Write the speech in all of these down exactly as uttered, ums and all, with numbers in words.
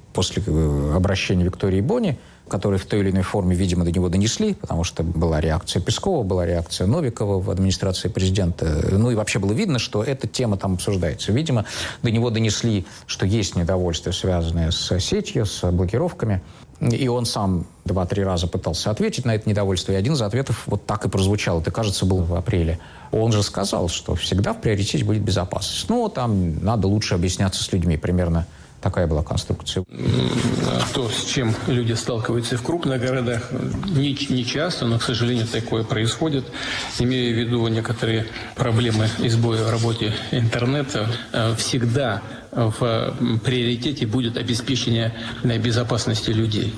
после обращения Виктории Бони, которые в той или иной форме, видимо, до него донесли, потому что была реакция Пескова, была реакция Новикова в администрации президента. Ну и вообще было видно, что эта тема там обсуждается. Видимо, до него донесли, что есть недовольство, связанное с сетью, с блокировками. И он сам два-три раза пытался ответить на это недовольство, и один из ответов вот так и прозвучал. Это, кажется, был в апреле. Он же сказал, что всегда в приоритете будет безопасность. Ну, там надо лучше объясняться с людьми. Примерно такая была конструкция. То, с чем люди сталкиваются в крупных городах, не, не часто, но, к сожалению, такое происходит. Имея в виду некоторые проблемы и сбои в работе интернета, всегда в приоритете будет обеспечение безопасности людей.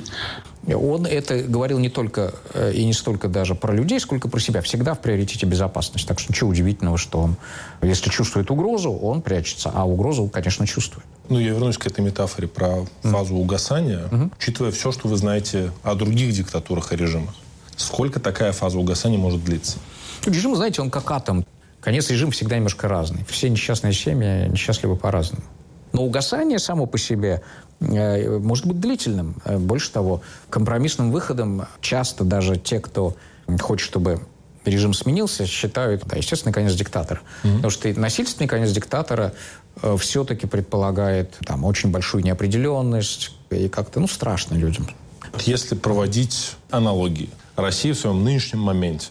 Он это говорил не только и не столько даже про людей, сколько про себя. Всегда в приоритете безопасность. Так что ничего удивительного, что он, если чувствует угрозу, он прячется. А угрозу, конечно, чувствует. Ну, я вернусь к этой метафоре про фазу mm. угасания. Mm-hmm. Учитывая все, что вы знаете о других диктатурах и режимах, сколько такая фаза угасания может длиться? Режим, знаете, он как атом. Конец режима всегда немножко разный. Все несчастные семьи несчастливы по-разному. Но угасание само по себе э, может быть длительным. Больше того, компромиссным выходом часто даже те, кто хочет, чтобы режим сменился, считают, да, естественный конец диктатора. Mm-hmm. Потому что насильственный конец диктатора э, все-таки предполагает там, очень большую неопределенность и как-то, ну, страшно людям. Если проводить аналогии, Россия в своем нынешнем моменте,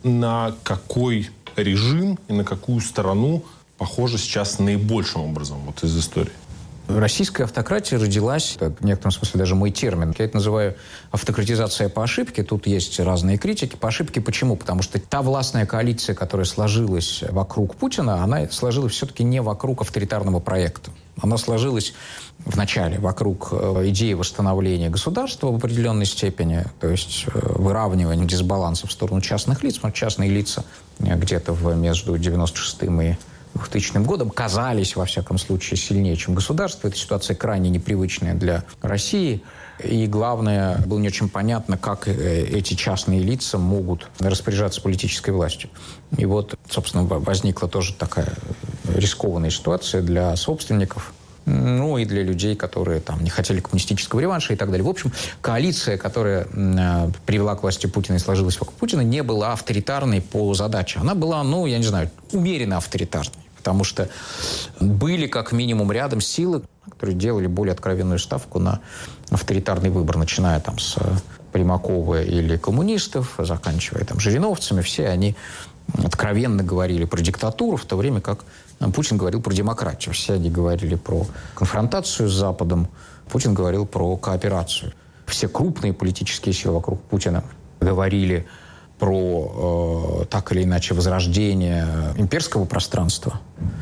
на какой режим и на какую сторону похоже сейчас наибольшим образом вот из истории? Российская автократия родилась, это в некотором смысле даже мой термин, я это называю автократизация по ошибке. Тут есть разные критики. По ошибке почему? Потому что та властная коалиция, которая сложилась вокруг Путина, она сложилась все-таки не вокруг авторитарного проекта. Она сложилась вначале вокруг идеи восстановления государства в определенной степени, то есть выравнивания дисбаланса в сторону частных лиц. Но частные лица где-то между девяносто шестым и двухтысячным годом казались, во всяком случае, сильнее, чем государство. Эта ситуация крайне непривычная для России. И главное, было не очень понятно, как эти частные лица могут распоряжаться политической властью. И вот, собственно, возникла тоже такая рискованная ситуация для собственников, ну и для людей, которые там не хотели коммунистического реванша и так далее. В общем, коалиция, которая э, привела к власти Путина и сложилась вокруг Путина, не была авторитарной по задаче. Она была, ну, я не знаю, умеренно авторитарной. Потому что были как минимум рядом силы, которые делали более откровенную ставку на авторитарный выбор, начиная там с Примакова или коммунистов, заканчивая там жириновцами. Все они откровенно говорили про диктатуру, в то время как Путин говорил про демократию. Все они говорили про конфронтацию с Западом. Путин говорил про кооперацию. Все крупные политические силы вокруг Путина говорили про, э, так или иначе, возрождение имперского пространства,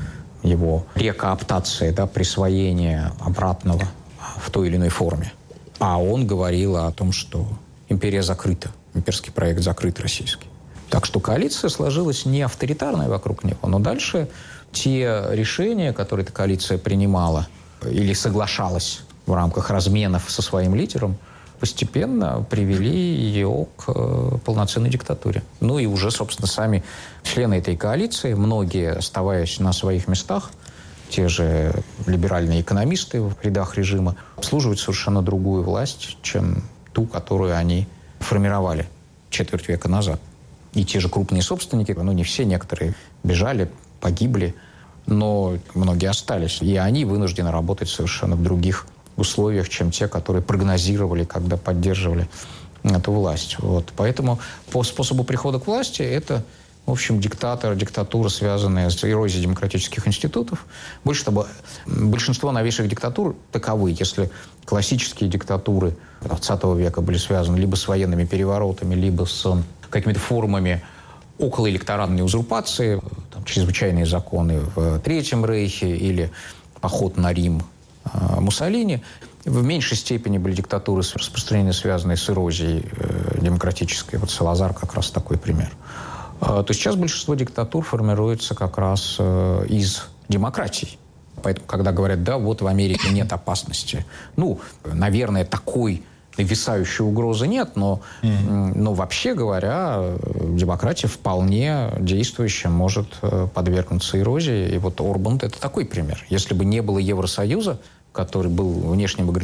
его рекооптация, да, присвоение обратного в той или иной форме. А он говорил о том, что империя закрыта, имперский проект закрыт российский. Так что коалиция сложилась не авторитарная вокруг него, но дальше те решения, которые эта коалиция принимала или соглашалась в рамках разменов со своим лидером, постепенно привели ее к полноценной диктатуре. Ну и уже, собственно, сами члены этой коалиции, многие, оставаясь на своих местах, те же либеральные экономисты в рядах режима, обслуживают совершенно другую власть, чем ту, которую они формировали четверть века назад. И те же крупные собственники, ну не все, некоторые бежали, погибли, но многие остались. И они вынуждены работать совершенно в других условиях, чем те, которые прогнозировали, когда поддерживали эту власть. Вот. Поэтому по способу прихода к власти это, в общем, диктатор, диктатура, связанная с эрозией демократических институтов. Больше того, большинство новейших диктатур таковы. Если классические диктатуры двадцатого века были связаны либо с военными переворотами, либо с какими-то формами околоэлекторальной узурпации, там, чрезвычайные законы в Третьем Рейхе или поход на Рим Муссолини, в меньшей степени были диктатуры распространены, связанные с эрозией э, демократической. Вот Салазар как раз такой пример. Э, то сейчас большинство диктатур формируется как раз э, из демократий. Поэтому, когда говорят, да, вот в Америке нет опасности, ну, наверное, такой нависающей угрозы нет, но, mm-hmm. но вообще говоря, демократия вполне действующая может подвергнуться эрозии. И вот Орбан – это такой пример. Если бы не было Евросоюза, который был внешним